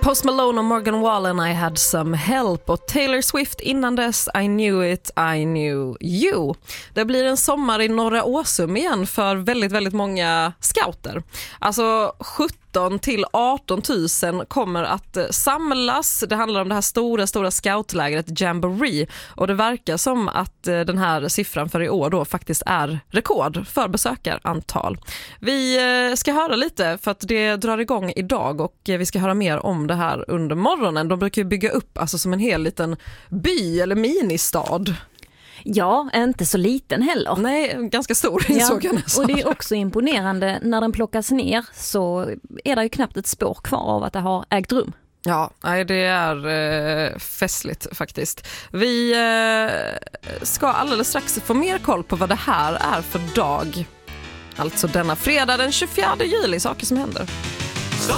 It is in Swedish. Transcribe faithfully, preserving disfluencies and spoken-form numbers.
Post Malone och Morgan Wallen, I had some help, och Taylor Swift innan dess, I knew it, I knew you. Det blir en sommar i Norra Åsum igen för väldigt, väldigt många scouter. Alltså sjutton till arton tusen kommer att samlas. Det handlar om det här stora, stora scoutlägret Jamboree, och det verkar som att den här siffran för i år då faktiskt är rekord för besökarantal. Vi ska höra lite för att det drar igång idag, och vi ska höra mer om det här under morgonen. De brukar ju bygga upp alltså som en hel liten by eller ministad. Ja, inte så liten heller. Nej, ganska stor. Ja, såg jag nästan. och det är också imponerande när den plockas ner, så är det ju knappt ett spår kvar av att det har ägt rum. Ja, det är eh, festligt faktiskt. Vi eh, ska alldeles strax få mer koll på vad det här är för dag. Alltså denna fredag den tjugofjärde juli, saker som händer.